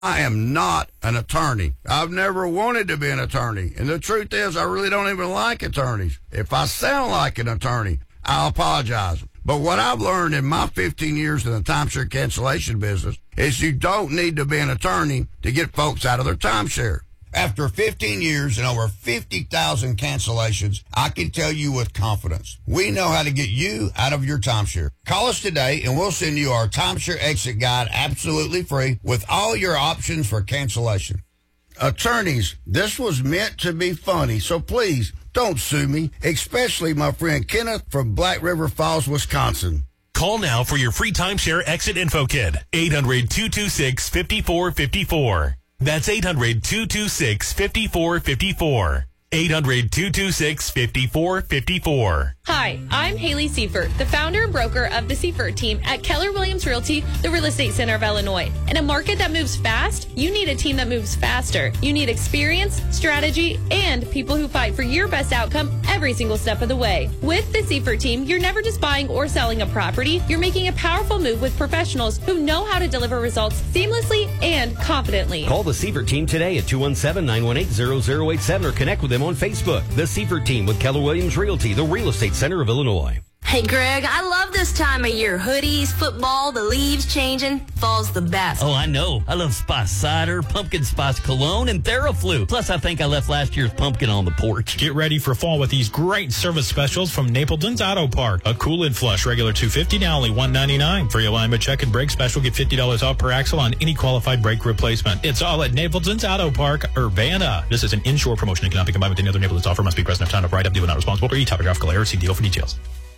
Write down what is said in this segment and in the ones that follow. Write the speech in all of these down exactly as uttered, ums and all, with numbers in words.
I am not an attorney. I've never wanted to be an attorney. And the truth is, I really don't even like attorneys. If I sound like an attorney, I'll apologize. But what I've learned in my fifteen years in the timeshare cancellation business is you don't need to be an attorney to get folks out of their timeshare. After fifteen years and over fifty thousand cancellations, I can tell you with confidence, we know how to get you out of your timeshare. Call us today and we'll send you our timeshare exit guide absolutely free with all your options for cancellation. Attorneys, this was meant to be funny, so please don't sue me, especially my friend Kenneth from Black River Falls, Wisconsin. Call now for your free timeshare exit info kit. eight hundred, two two six, five four five four. That's eight hundred, two two six, five four five four. eight hundred, two two six, five four five four. Hi, I'm Haley Seifert, the founder and broker of the Seifert team at Keller Williams Realty, the real estate center of Illinois. In a market that moves fast, you need a team that moves faster. You need experience, strategy, and people who fight for your best outcome every single step of the way. With the Seifert team, you're never just buying or selling a property. You're making a powerful move with professionals who know how to deliver results seamlessly and confidently. Call the Seifert team today at two one seven, nine one eight, zero zero eight seven or connect with them on Facebook. The Seifert team with Keller Williams Realty, the real estate center of Illinois. Hey, Greg, I love this time of year. Hoodies, football, the leaves changing. Fall's the best. Oh, I know. I love Spice Cider, Pumpkin Spice Cologne, and Theraflu. Plus, I think I left last year's pumpkin on the porch. Get ready for fall with these great service specials from Napleton's Auto Part. A cool-in flush, regular two hundred fifty dollars, now only one hundred ninety-nine dollars. Free alignment check and brake special, get fifty dollars off per axle on any qualified brake replacement. It's all at Napleton's Auto Park, Urbana. This is an inshore promotion and cannot be combined with any other Napleton's offer. Must be present if time of write-up. Deal not responsible for e-topographical error. See deal for details.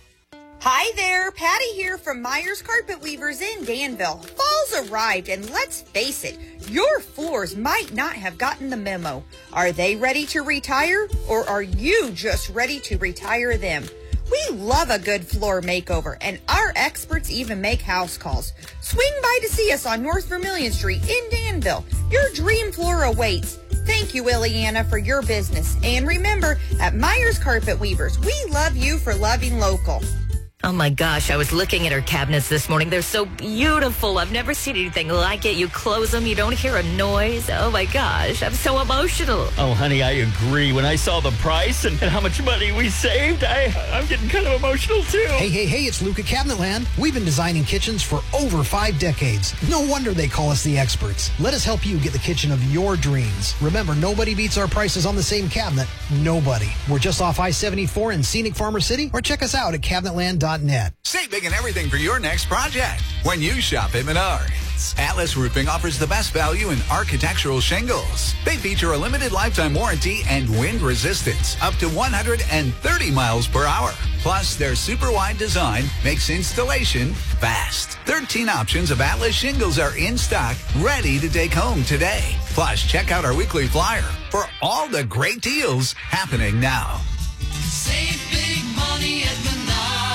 Hi there, Patty here from Myers Carpet Weavers in Danville. Fall's arrived, and let's face it, your floors might not have gotten the memo. Are they ready to retire, or are you just ready to retire them? We love a good floor makeover, and our experts even make house calls. Swing by to see us on North Vermilion Street in Danville. Your dream floor awaits. Thank you, Ileana, for your business. And remember, at Myers Carpet Weavers, we love you for loving local. Oh, my gosh, I was looking at her cabinets this morning. They're so beautiful. I've never seen anything like it. You close them, you don't hear a noise. Oh, my gosh, I'm so emotional. Oh, honey, I agree. When I saw the price and, and how much money we saved, I, I'm getting kind of emotional, too. Hey, hey, hey, it's Luca Cabinetland. We've been designing kitchens for over five decades. No wonder they call us the experts. Let us help you get the kitchen of your dreams. Remember, nobody beats our prices on the same cabinet. Nobody. We're just off I seventy-four in scenic Farmer City, or check us out at cabinetland dot net. Save big and everything for your next project when you shop at Menards. Atlas Roofing offers the best value in architectural shingles. They feature a limited lifetime warranty and wind resistance up to one hundred thirty miles per hour. Plus, their super wide design makes installation fast. thirteen options of Atlas shingles are in stock, ready to take home today. Plus, check out our weekly flyer for all the great deals happening now. Save big money at Menards.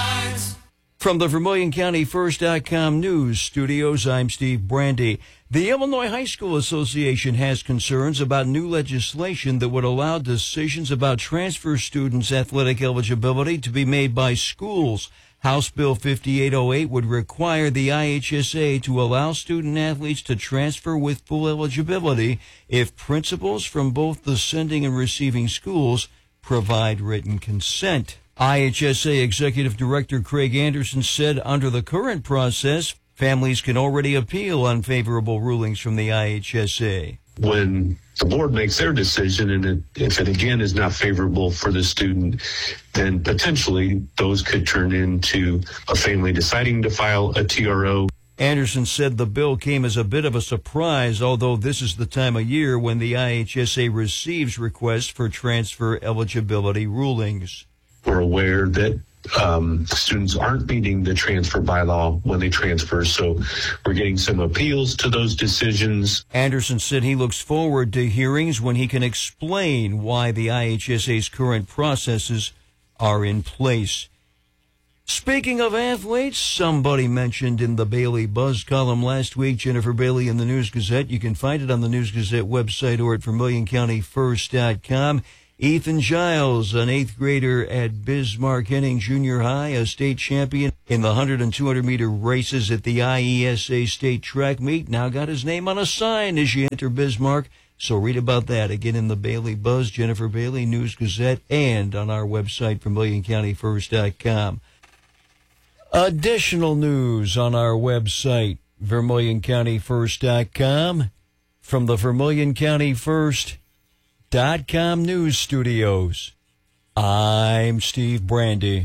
From the Vermilion County First dot com news studios, I'm Steve Brandy. The Illinois High School Association has concerns about new legislation that would allow decisions about transfer students' athletic eligibility to be made by schools. House Bill fifty-eight oh eight would require the I H S A to allow student athletes to transfer with full eligibility if principals from both the sending and receiving schools provide written consent. I H S A Executive Director Craig Anderson said under the current process, families can already appeal unfavorable rulings from the I H S A. When the board makes their decision, and it, if it again is not favorable for the student, then potentially those could turn into a family deciding to file a T R O. Anderson said the bill came as a bit of a surprise, although this is the time of year when the I H S A receives requests for transfer eligibility rulings. We're aware that um, students aren't meeting the transfer bylaw when they transfer, so we're getting some appeals to those decisions. Anderson said he looks forward to hearings when he can explain why the I H S A's current processes are in place. Speaking of athletes, somebody mentioned in the Bailey Buzz column last week, Jennifer Bailey in the News Gazette. You can find it on the News Gazette website or at Vermilion County First dot com. Ethan Giles, an eighth grader at Bismarck Henning Junior High, a state champion. in the one hundred and two hundred meter races at the I E S A State Track Meet. Now got his name on a sign as you enter Bismarck. So read about that again in the Bailey Buzz, Jennifer Bailey News Gazette, and on our website, Vermilion County First dot com. Additional news on our website, Vermilion County First dot com, from the Vermilion County First dot com news studios. I'm Steve Brandy.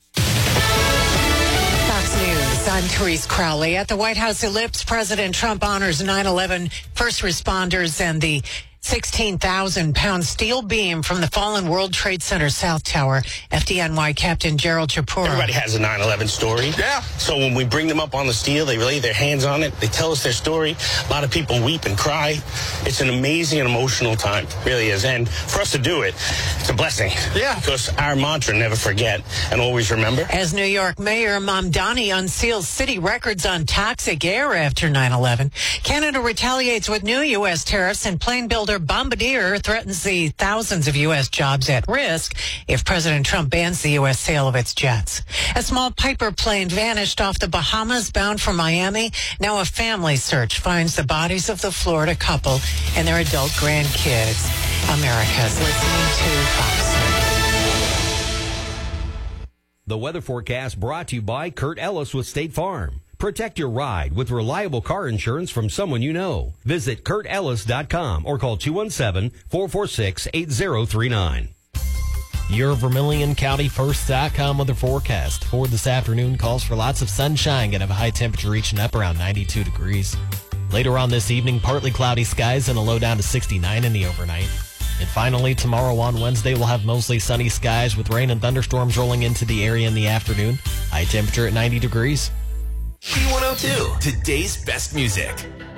Fox News, I'm Therese Crowley. At the White House Ellipse, President Trump honors nine eleven first responders and the sixteen thousand pound steel beam from the fallen World Trade Center South Tower. F D N Y Captain Gerald Chapura. Everybody has a nine eleven story. Yeah. So when we bring them up on the steel, they lay their hands on it. They tell us their story. A lot of people weep and cry. It's an amazing and emotional time. It really is. And for us to do it, it's a blessing. Yeah. Because our mantra, never forget and always remember. As New York Mayor Mamdani unseals city records on toxic air after nine eleven. Canada retaliates with new U S tariffs, and plane builder Bombardier threatens the thousands of U S jobs at risk if President Trump bans the U S sale of its jets. A small Piper plane vanished off the Bahamas bound for Miami. Now a family search finds the bodies of the Florida couple and their adult grandkids. America's listening to Fox News. The weather forecast brought to you by Kurt Ellis with State Farm. Protect your ride with reliable car insurance from someone you know. Visit Kurt Ellis dot com or call two one seven, four four six, eight zero three nine. Your Vermilion County First dot com weather forecast for this afternoon calls for lots of sunshine. Going to have a high temperature reaching up around ninety-two degrees. Later on this evening, partly cloudy skies and a low down to sixty-nine in the overnight. And finally, tomorrow on Wednesday, we'll have mostly sunny skies with rain and thunderstorms rolling into the area in the afternoon. High temperature at ninety degrees. P one oh two, today's best music.